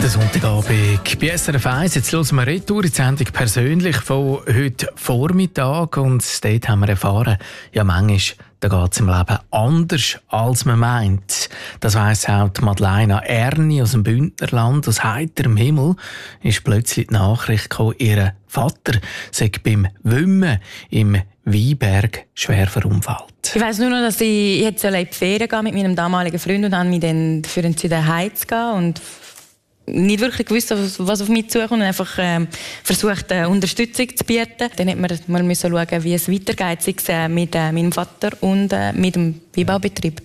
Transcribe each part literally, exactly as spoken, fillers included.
Der Sonntagabend bei S R F eins. Jetzt hören wir Retour in die Sendung persönlich von heute Vormittag. Und dort haben wir erfahren, ja, manchmal da geht es im Leben anders, als man meint. Das weiss auch die Madeleine Erni aus dem Bündnerland. Aus heiterem Himmel ist plötzlich die Nachricht gekommen, ihr Vater sei beim Wümmen im Weinberg schwer verunfallt. Ich weiss nur noch, dass ich jetzt in die Ferien gehen mit meinem damaligen Freund und dann mich dann für ihn zu den Heiz zu gehen und nicht wirklich gewusst, was auf mich zukommt und einfach ähm, versucht, äh, Unterstützung zu bieten. Dann hat man mal müssen schauen, wie es weitergeht, sei es äh, mit äh, meinem Vater und äh, mit dem Weinbaubetrieb.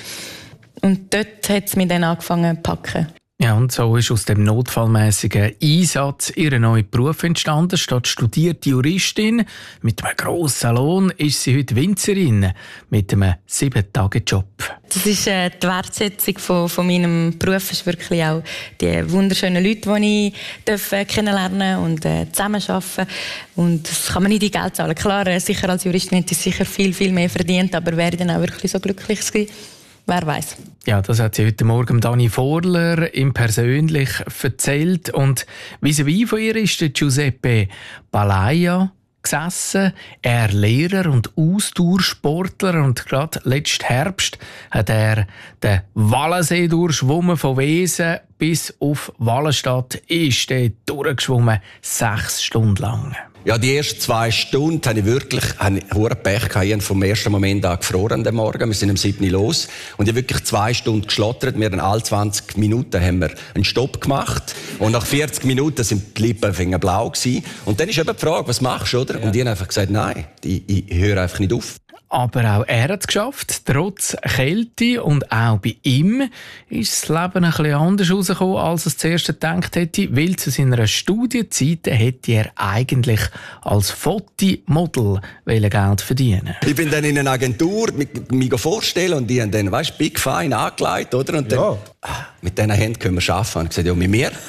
Ja. Und dort hat es mich dann angefangen zu packen. Ja, und so ist aus dem notfallmäßigen Einsatz ihr neuer Beruf entstanden. Statt studierte Juristin mit einem grossen Lohn ist sie heute Winzerin mit einem sieben-Tage-Job. Das ist äh, die Wertschätzung von, von meinem Beruf. Das ist wirklich auch die wunderschönen Leute, die ich darf, äh, kennenlernen und äh, zusammenarbeiten. Und das kann man nicht in Geld zahlen. Klar, äh, sicher als Juristin hätte ich sicher viel, viel mehr verdient, aber wäre ich dann auch wirklich so glücklich gewesen? Wer weiß. Ja, das hat sie heute Morgen Dani Vorler ihm persönlich erzählt. Und vis-à-vis von ihr ist der Giuseppe Balaya gesessen. Er Lehrer und Ausdauersportler. Und gerade letzten Herbst hat er den Wallensee durchschwommen, von Wesen bis auf Wallenstadt ist er durchgeschwommen, sechs Stunden lang. Ja, die ersten zwei Stunden hatte ich wirklich einen hohen Pech gehabt. Ich habe vom ersten Moment an gefroren am Morgen. Wir sind um sieben Uhr los. Und ich habe wirklich zwei Stunden geschlottert. Wir haben alle zwanzig Minuten haben wir einen Stopp gemacht. Und nach vierzig Minuten sind die Lippen blau gewesen. Und dann ist eben die Frage, was machst du, oder? Ja. Und ich habe einfach gesagt, nein, ich, ich höre einfach nicht auf. Aber auch er hat es geschafft, trotz Kälte. Und auch bei ihm ist das Leben ein bisschen anders herausgekommen, als er zuerst gedacht hätte. Weil zu seiner Studienzeit hätte er eigentlich als Fotomodel Geld verdienen. Ich bin dann in einer Agentur, mich vorstellen und die haben dann, weißt, Big Fine angelegt, oder? Und dann, ja. ah, mit diesen Händen können wir arbeiten. Und ich gesagt, ja, mit mir.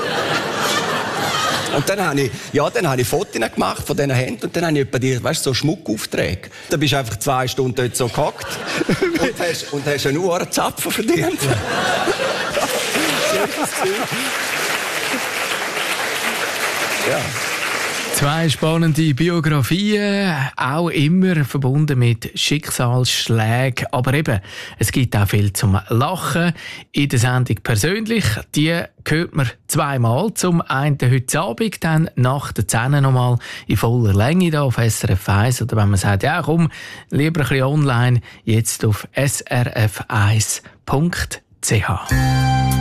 Und dann habe ich, ja, dann habe ich Fotos gemacht von diesen Händen und dann habe ich etwa die, weißt, so Schmuckaufträge. Dann bist du einfach zwei Stunden dort so gehockt und hast, und hast einen Uhr Zapfen verdient. Ja. Zwei spannende Biografien, auch immer verbunden mit Schicksalsschlägen. Aber eben, es gibt auch viel zum Lachen in der Sendung persönlich. Die hört man zweimal. Zum einen heute Abend, dann nach der zehn nochmal in voller Länge hier auf S R F eins. Oder wenn man sagt, ja komm, lieber ein bisschen online, jetzt auf s r f eins punkt c h.